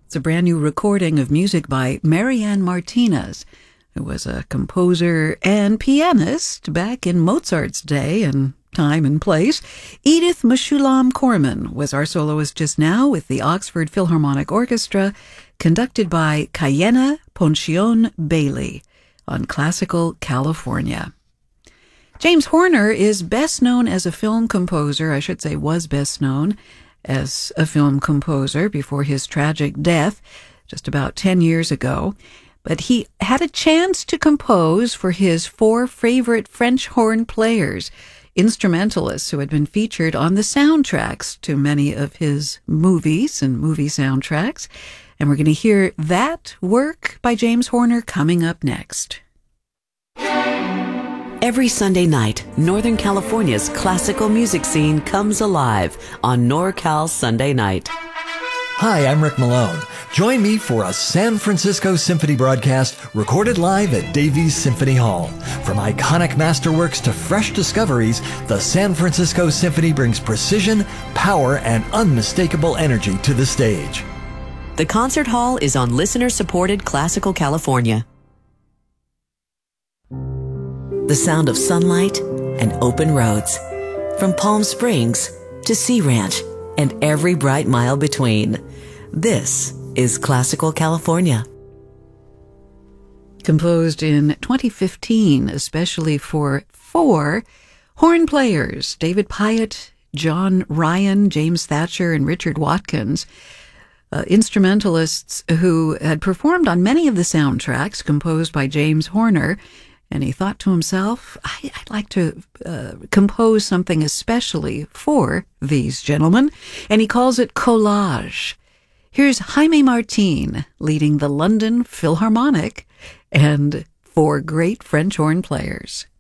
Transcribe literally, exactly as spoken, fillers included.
It's a brand new recording of music by Marianne Martinez, who was a composer and pianist back in Mozart's day and time and place. Edith Meshulam Corman was our soloist just now with the Oxford Philharmonic Orchestra, conducted by Cayena Poncion Bailey on Classical California. James Horner is best known as a film composer, I should say was best known as a film composer before his tragic death just about ten years ago. But he had a chance to compose for his four favorite French horn players, instrumentalists who had been featured on the soundtracks to many of his movies and movie soundtracks. And we're going to hear that work by James Horner coming up next. Every Sunday night, Northern California's classical music scene comes alive on NorCal Sunday Night. Hi, I'm Rick Malone. Join me for a San Francisco Symphony broadcast recorded live at Davies Symphony Hall. From iconic masterworks to fresh discoveries, the San Francisco Symphony brings precision, power, and unmistakable energy to the stage. The concert hall is on listener-supported Classical California. The sound of sunlight and open roads, from Palm Springs to Sea Ranch and every bright mile between. This is Classical California. Composed in twenty fifteen, especially for four horn players, David Pyatt, John Ryan, James Thatcher, and Richard Watkins, uh, instrumentalists who had performed on many of the soundtracks composed by James Horner. And he thought to himself, I, I'd like to uh, compose something especially for these gentlemen. And he calls it Collage. Here's Jaime Martin leading the London Philharmonic and four great French horn players.